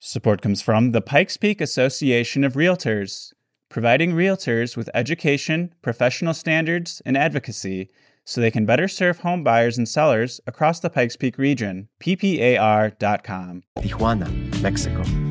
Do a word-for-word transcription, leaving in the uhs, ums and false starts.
Support comes from the Pikes Peak Association of Realtors, providing realtors with education, professional standards, and advocacy so they can better serve home buyers and sellers across the Pikes Peak region. P P A R dot com. Tijuana, Mexico.